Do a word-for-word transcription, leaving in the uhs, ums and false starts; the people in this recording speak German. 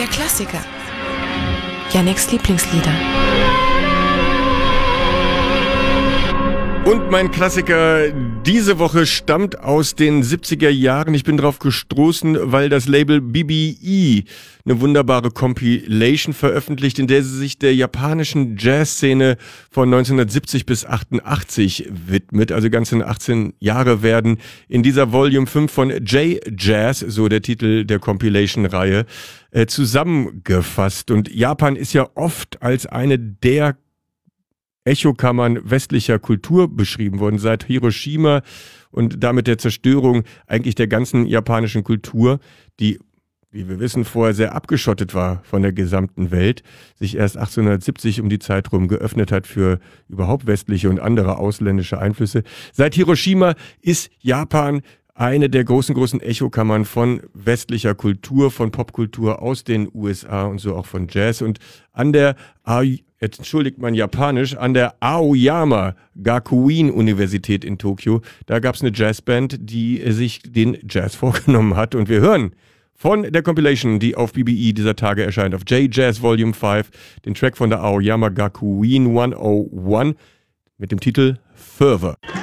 Klassiker. Yannicks Lieblingslieder. Und mein Klassiker diese Woche stammt aus den siebziger Jahren. Ich bin drauf gestoßen, weil das Label B B E eine wunderbare Compilation veröffentlicht, in der sie sich der japanischen Jazzszene von neunzehnhundertsiebzig bis achtundachtzig widmet. Also ganze achtzehn Jahre werden in dieser Volume fünf von J-Jazz, so der Titel der Compilation-Reihe, äh, zusammengefasst. Und Japan ist ja oft als eine der Echokammern westlicher Kultur beschrieben worden, seit Hiroshima und damit der Zerstörung eigentlich der ganzen japanischen Kultur, die, wie wir wissen, vorher sehr abgeschottet war von der gesamten Welt, sich erst achtzehnhundertsiebzig um die Zeit rum geöffnet hat für überhaupt westliche und andere ausländische Einflüsse. Seit Hiroshima ist Japan eine der großen, großen Echokammern von westlicher Kultur, von Popkultur aus den U S A und so auch von Jazz. Und an der, jetzt entschuldigt man Japanisch, an der Aoyama Gakuin Universität in Tokio, da gab es eine Jazzband, die sich den Jazz vorgenommen hat. Und wir hören von der Compilation, die auf B B E dieser Tage erscheint, auf J-Jazz Volume fünf, den Track von der Aoyama Gakuin hunderteins mit dem Titel Fervor.